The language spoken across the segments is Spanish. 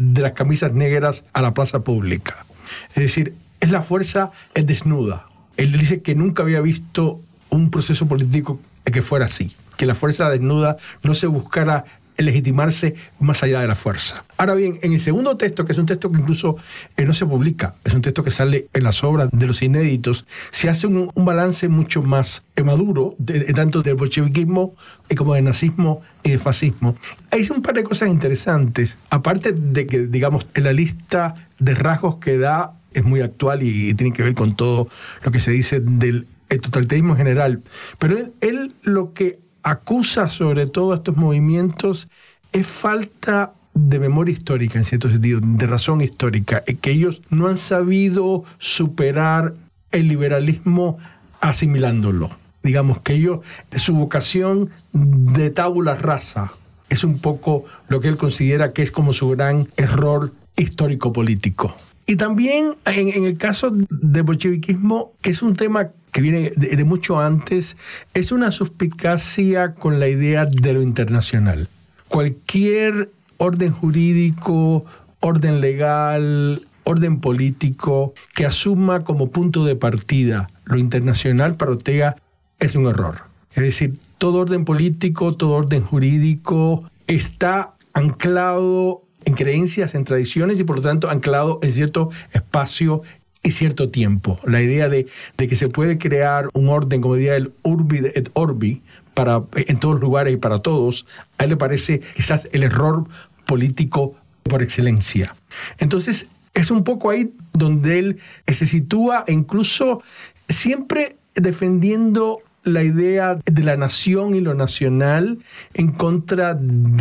de las camisas negras a la plaza pública. Es decir, la fuerza es desnuda. Él dice que nunca había visto un proceso político que fuera así, que la fuerza desnuda no se buscara legitimarse más allá de la fuerza. Ahora bien, en el segundo texto, que es un texto que incluso no se publica, es un texto que sale en las obras de los inéditos, se hace un balance mucho más maduro, tanto del bolcheviquismo como del nazismo y del fascismo. Hay un par de cosas interesantes, aparte de que, digamos, en la lista de rasgos que da es muy actual y tiene que ver con todo lo que se dice del totalitarismo en general, pero él lo que acusa sobre todo a estos movimientos es falta de memoria histórica, en cierto sentido, de razón histórica, que ellos no han sabido superar el liberalismo asimilándolo. Digamos que ellos, su vocación de tabula rasa es un poco lo que él considera que es como su gran error histórico-político. Y también en el caso del bolcheviquismo, que es un tema que viene de mucho antes, es una suspicacia con la idea de lo internacional. Cualquier orden jurídico, orden legal, orden político que asuma como punto de partida lo internacional para Ortega es un error. Es decir, todo orden político, todo orden jurídico está anclado en creencias, en tradiciones y por lo tanto anclado en cierto espacio y cierto tiempo. La idea de que se puede crear un orden, como diría el urbi et orbi, en todos los lugares y para todos, a él le parece quizás el error político por excelencia. Entonces, es un poco ahí donde él se sitúa, e incluso siempre defendiendo la idea de la nación y lo nacional en contra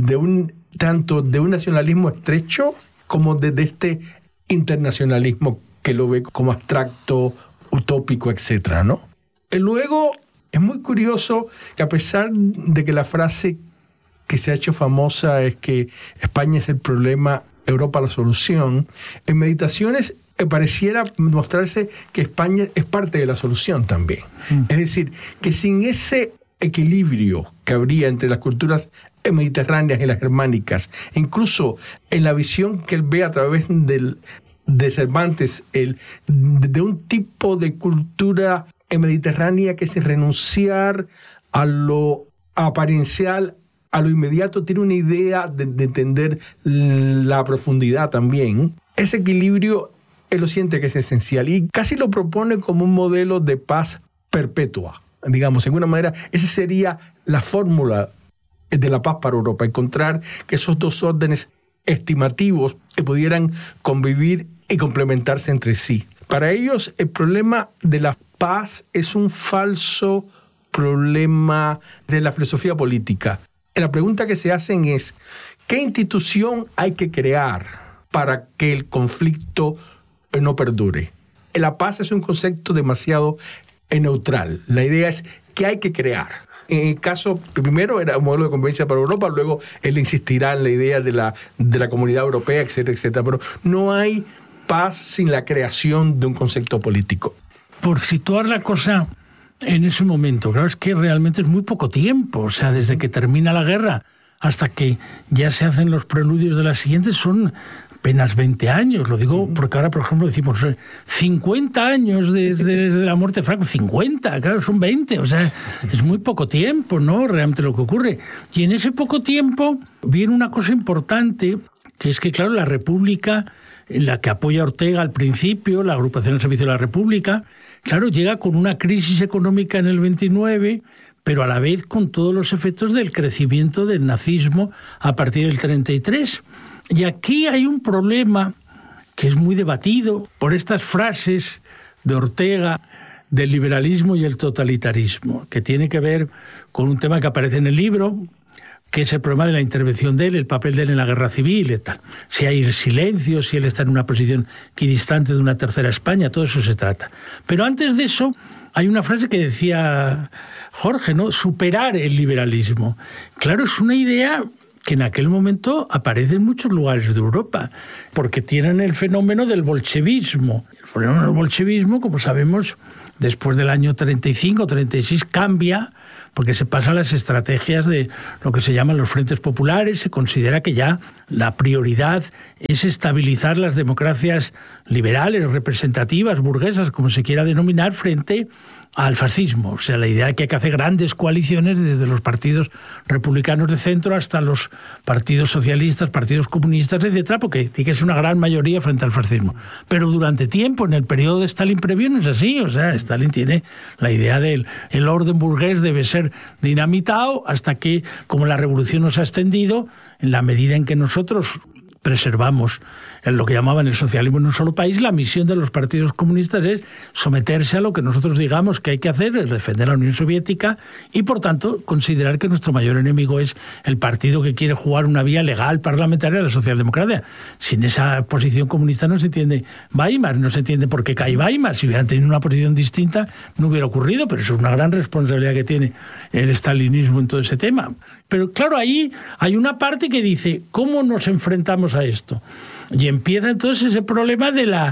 tanto de un nacionalismo estrecho como de este internacionalismo que lo ve como abstracto, utópico, etc., ¿no? Y luego es muy curioso que a pesar de que la frase que se ha hecho famosa es que España es el problema, Europa la solución, en Meditaciones pareciera mostrarse que España es parte de la solución también. Es decir, que sin ese equilibrio que habría entre las culturas mediterráneas y las germánicas, incluso en la visión que él ve a través de Cervantes, de un tipo de cultura mediterránea que sin renunciar a lo apariencial, a lo inmediato, tiene una idea de entender la profundidad también. Ese equilibrio él lo siente que es esencial y casi lo propone como un modelo de paz perpetua. Digamos, en alguna manera, esa sería la fórmula de la paz para Europa, encontrar que esos dos órdenes estimativos que pudieran convivir y complementarse entre sí. Para ellos, el problema de la paz es un falso problema de la filosofía política. La pregunta que se hacen es, ¿qué institución hay que crear para que el conflicto no perdure? La paz es un concepto demasiado neutral. La idea es ¿qué hay que crear? En el caso, primero era un modelo de convivencia para Europa, luego él insistirá en la idea de la comunidad europea, etcétera, etcétera. Pero no hay paz sin la creación de un concepto político. Por situar la cosa en ese momento, claro, es que realmente es muy poco tiempo. O sea, desde que termina la guerra hasta que ya se hacen los preludios de las siguientes son apenas 20 años. Lo digo porque ahora, por ejemplo, decimos 50 años desde la muerte de Franco. 50, claro, son 20. O sea, es muy poco tiempo, ¿no? Realmente lo que ocurre. Y en ese poco tiempo viene una cosa importante, que es que, claro, la República, en la que apoya Ortega al principio, la agrupación al servicio de la República, claro, llega con una crisis económica en el 29, pero a la vez con todos los efectos del crecimiento del nazismo a partir del 33. Y aquí hay un problema que es muy debatido por estas frases de Ortega del liberalismo y el totalitarismo, que tiene que ver con un tema que aparece en el libro, que es el problema de la intervención de él, el papel de él en la guerra civil y tal. Si hay el silencio, si él está en una posición equidistante de una tercera España, todo eso se trata. Pero antes de eso, hay una frase que decía Jorge, ¿no? Superar el liberalismo. Claro, es una idea que en aquel momento aparece en muchos lugares de Europa, porque tienen el fenómeno del bolchevismo. El fenómeno del bolchevismo, como sabemos, después del año 35, 36, cambia porque se pasa a las estrategias de lo que se llaman los frentes populares. Se considera que ya la prioridad es estabilizar las democracias liberales, representativas, burguesas, como se quiera denominar, frente al fascismo. O sea, la idea de que hay que hacer grandes coaliciones desde los partidos republicanos de centro hasta los partidos socialistas, partidos comunistas, etcétera, porque tiene que ser una gran mayoría frente al fascismo. Pero durante tiempo, en el periodo de Stalin previo, no es así. O sea, Stalin tiene la idea del el orden burgués debe ser dinamitado hasta que, como la revolución nos ha extendido, en la medida en que nosotros preservamos lo que llamaban el socialismo en un solo país, la misión de los partidos comunistas es someterse a lo que nosotros digamos que hay que hacer, es defender a la Unión Soviética y, por tanto, considerar que nuestro mayor enemigo es el partido que quiere jugar una vía legal parlamentaria de la socialdemocracia. Sin esa posición comunista no se entiende Weimar, no se entiende por qué cae Weimar. Si hubieran tenido una posición distinta no hubiera ocurrido, pero eso es una gran responsabilidad que tiene el estalinismo en todo ese tema. Pero claro, ahí hay una parte que dice, ¿cómo nos enfrentamos a esto? Y empieza entonces ese problema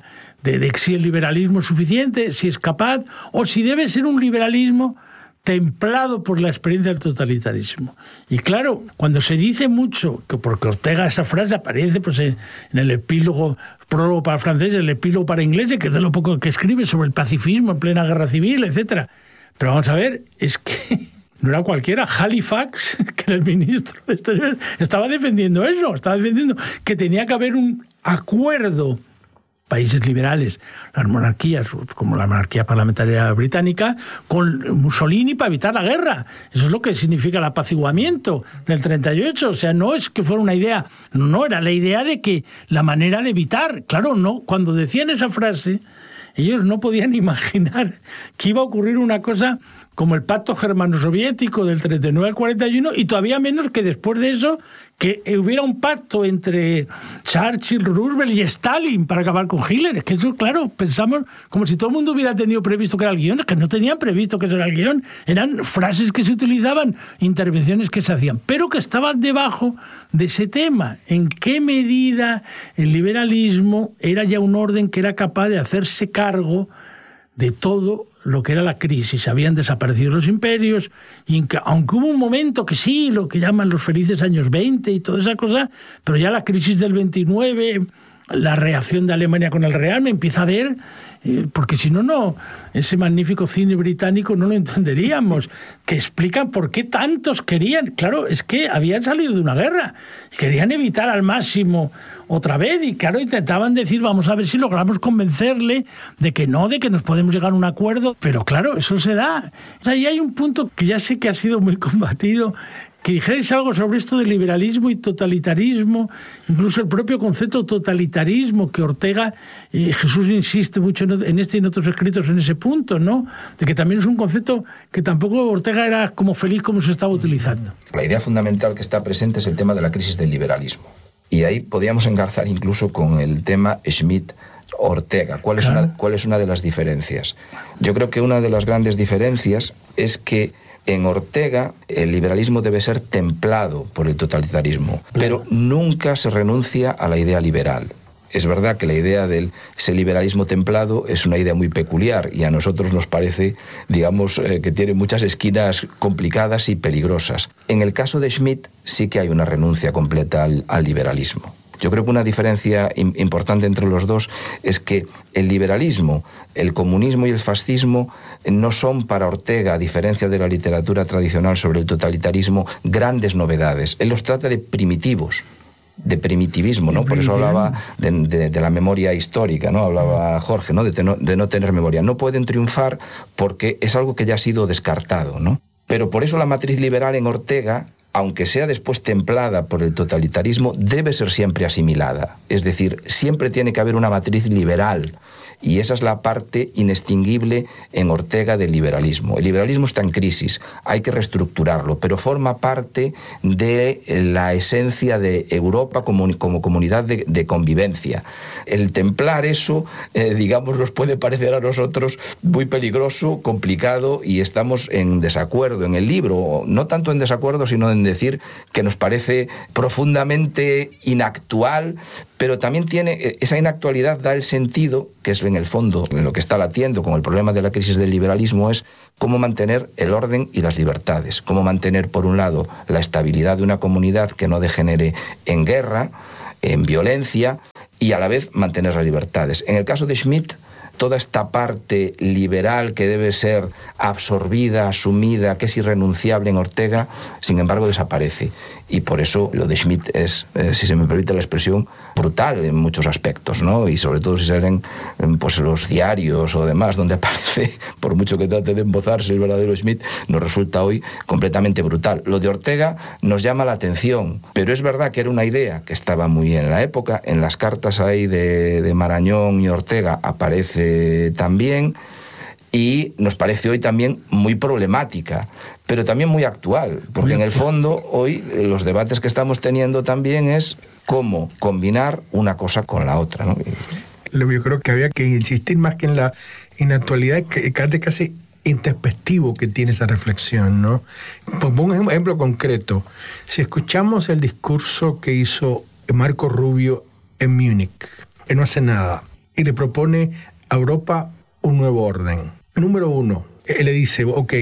de si el liberalismo es suficiente, si es capaz, o si debe ser un liberalismo templado por la experiencia del totalitarismo. Y claro, cuando se dice mucho, que porque Ortega esa frase aparece pues en el epílogo, prólogo para franceses, el epílogo para ingleses, que es de lo poco que escribe sobre el pacifismo en plena guerra civil, etcétera. Pero vamos a ver, es que no era cualquiera. Halifax, que era el ministro de Exteriores, estaba defendiendo eso, estaba defendiendo que tenía que haber un acuerdo. Países liberales, las monarquías, como la monarquía parlamentaria británica, con Mussolini para evitar la guerra. Eso es lo que significa el apaciguamiento del 38. O sea, no es que fuera una idea, no, era la idea de que la manera de evitar. Claro, no, cuando decían esa frase, ellos no podían imaginar que iba a ocurrir una cosa como el pacto germano-soviético del 39 al 41, y todavía menos que después de eso que hubiera un pacto entre Churchill, Roosevelt y Stalin para acabar con Hitler. Es que eso, claro, pensamos como si todo el mundo hubiera tenido previsto que era el guión, es que no tenían previsto que eso era el guión, eran frases que se utilizaban, intervenciones que se hacían, pero que estaban debajo de ese tema. ¿En qué medida el liberalismo era ya un orden que era capaz de hacerse cargo de todo lo que era la crisis? Habían desaparecido los imperios, y aunque hubo un momento que sí, lo que llaman los felices años 20 y toda esa cosa, pero ya la crisis del 29, la reacción de Alemania con el Real, me empieza a ver, porque si no, ese magnífico cine británico no lo entenderíamos, que explican por qué tantos querían. Claro, es que habían salido de una guerra, querían evitar al máximo otra vez, y claro, intentaban decir, vamos a ver si logramos convencerle de que no, de que nos podemos llegar a un acuerdo, pero claro, eso se da. O sea, y hay un punto que ya sé que ha sido muy combatido, que dijerais algo sobre esto del liberalismo y totalitarismo, incluso el propio concepto totalitarismo, que Ortega y Jesús insiste mucho en este y en otros escritos en ese punto, ¿no? De que también es un concepto que tampoco Ortega era como feliz como se estaba utilizando. La idea fundamental que está presente es el tema de la crisis del liberalismo. Y ahí podríamos engarzar incluso con el tema Schmitt-Ortega. ¿Cuál es una de las diferencias? Yo creo que una de las grandes diferencias es que en Ortega el liberalismo debe ser templado por el totalitarismo, pero nunca se renuncia a la idea liberal. Es verdad que la idea de ese liberalismo templado es una idea muy peculiar y a nosotros nos parece, digamos, que tiene muchas esquinas complicadas y peligrosas. En el caso de Schmitt sí que hay una renuncia completa al liberalismo. Yo creo que una diferencia importante entre los dos es que el liberalismo, el comunismo y el fascismo no son para Ortega, a diferencia de la literatura tradicional sobre el totalitarismo, grandes novedades. Él los trata de primitivos, de primitivismo, ¿no? Por eso hablaba de la memoria histórica, ¿no? Hablaba Jorge, ¿no? De no tener memoria. No pueden triunfar porque es algo que ya ha sido descartado, ¿no? Pero por eso la matriz liberal en Ortega, aunque sea después templada por el totalitarismo, debe ser siempre asimilada. Es decir, siempre tiene que haber una matriz liberal. Y esa es la parte inextinguible en Ortega del liberalismo. El liberalismo está en crisis, hay que reestructurarlo, pero forma parte de la esencia de Europa como comunidad de convivencia. El templar eso, digamos, nos puede parecer a nosotros muy peligroso, complicado, y estamos en desacuerdo en el libro, no tanto en desacuerdo, sino en decir que nos parece profundamente inactual, pero también tiene, esa inactualidad da el sentido, que es en el fondo en lo que está latiendo con el problema de la crisis del liberalismo, es cómo mantener el orden y las libertades, cómo mantener, por un lado, la estabilidad de una comunidad que no degenere en guerra, en violencia, y a la vez mantener las libertades. En el caso de Schmitt, toda esta parte liberal que debe ser absorbida, asumida, que es irrenunciable en Ortega, sin embargo desaparece. Y por eso lo de Schmitt es, si se me permite la expresión, brutal en muchos aspectos, ¿no? Y sobre todo si salen pues, los diarios o demás, donde aparece, por mucho que trate de embozarse el verdadero Schmitt, nos resulta hoy completamente brutal. Lo de Ortega nos llama la atención, pero es verdad que era una idea que estaba muy bien en la época. En las cartas ahí de Marañón y Ortega aparece también, y nos parece hoy también muy problemática, pero también muy actual, porque en el fondo hoy los debates que estamos teniendo también es cómo combinar una cosa con la otra, ¿no? Yo creo que había que insistir más que en la actualidad, que casi introspectivo que tiene esa reflexión, ¿no? Pongo un ejemplo concreto. Si escuchamos el discurso que hizo Marco Rubio en Múnich, él no hace nada, y le propone a Europa un nuevo orden. Número uno, él le dice, ok,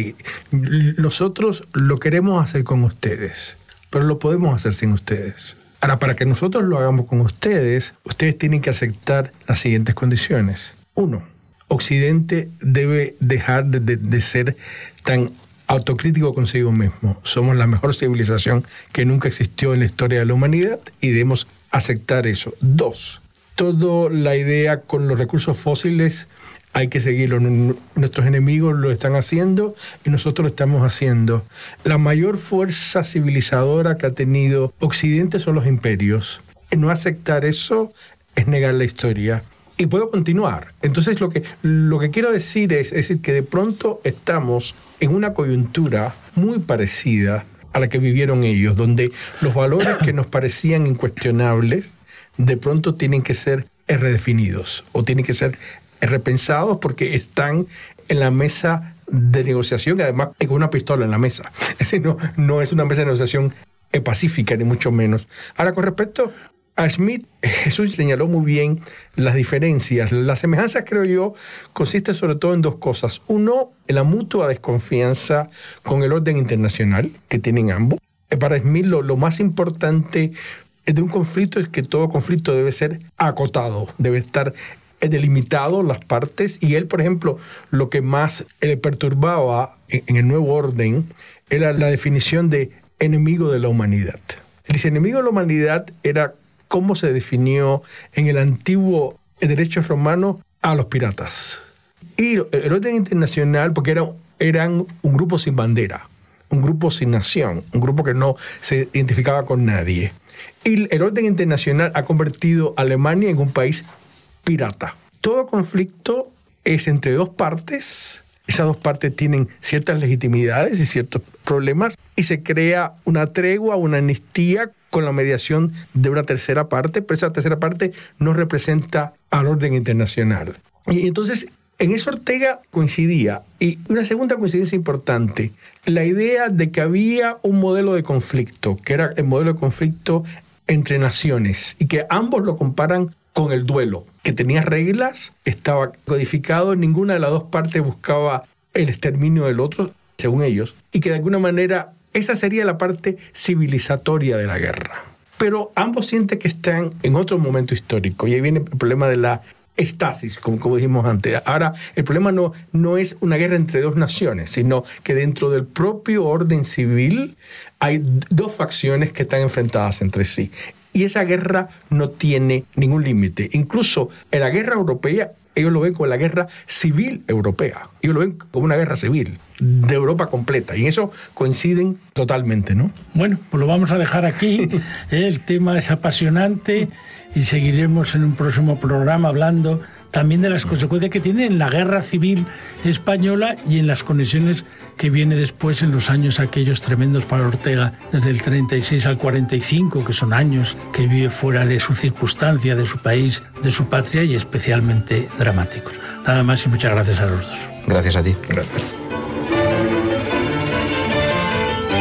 nosotros lo queremos hacer con ustedes, pero lo podemos hacer sin ustedes. Ahora, para que nosotros lo hagamos con ustedes, ustedes tienen que aceptar las siguientes condiciones. Uno, Occidente debe dejar de ser tan autocrítico consigo mismo. Somos la mejor civilización que nunca existió en la historia de la humanidad y debemos aceptar eso. Dos, toda la idea con los recursos fósiles hay que seguirlo. Nuestros enemigos lo están haciendo y nosotros lo estamos haciendo. La mayor fuerza civilizadora que ha tenido Occidente son los imperios. No aceptar eso es negar la historia. Y puedo continuar. Entonces lo que quiero decir es decir, que de pronto estamos en una coyuntura muy parecida a la que vivieron ellos, donde los valores que nos parecían incuestionables de pronto tienen que ser redefinidos o tienen que ser repensados porque están en la mesa de negociación y además con una pistola en la mesa. Es decir, no es una mesa de negociación pacífica, ni mucho menos. Ahora, con respecto a Schmitt, Jesús señaló muy bien las diferencias. Las semejanzas, creo yo, consiste sobre todo en dos cosas. Uno, en la mutua desconfianza con el orden internacional que tienen ambos. Para Schmitt, lo más importante de un conflicto es que todo conflicto debe ser acotado, debe estar delimitado las partes, y él, por ejemplo, lo que más le perturbaba en el nuevo orden era la definición de enemigo de la humanidad. Él dice, enemigo de la humanidad era cómo se definió en el antiguo derecho romano a los piratas. Y el orden internacional, porque eran un grupo sin bandera, un grupo sin nación, un grupo que no se identificaba con nadie. Y el orden internacional ha convertido a Alemania en un país pirata. Todo conflicto es entre dos partes. Esas dos partes tienen ciertas legitimidades y ciertos problemas, y se crea una tregua, una amnistía con la mediación de una tercera parte, pero esa tercera parte no representa al orden internacional. Y entonces, en eso Ortega coincidía. Y una segunda coincidencia importante, la idea de que había un modelo de conflicto, que era el modelo de conflicto entre naciones, y que ambos lo comparan con el duelo, que tenía reglas, estaba codificado, ninguna de las dos partes buscaba el exterminio del otro, según ellos, y que de alguna manera esa sería la parte civilizatoria de la guerra. Pero ambos sienten que están en otro momento histórico, y ahí viene el problema de la estasis, como dijimos antes. Ahora, el problema no es una guerra entre dos naciones, sino que dentro del propio orden civil hay dos facciones que están enfrentadas entre sí. Y esa guerra no tiene ningún límite. Incluso en la guerra europea, ellos lo ven como la guerra civil europea. Ellos lo ven como una guerra civil de Europa completa. Y en eso coinciden totalmente, ¿no? Bueno, pues lo vamos a dejar aquí. El tema es apasionante y seguiremos en un próximo programa hablando también de las consecuencias que tiene en la guerra civil española y en las conexiones que viene después en los años aquellos tremendos para Ortega, desde el 36 al 45, que son años que vive fuera de su circunstancia, de su país, de su patria, y especialmente dramáticos. Nada más y muchas gracias a los dos. Gracias a ti. Gracias.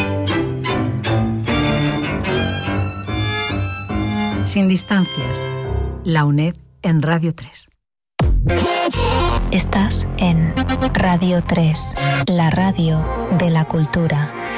Sin distancias. La UNED en Radio 3. Estás en Radio 3, la radio de la cultura.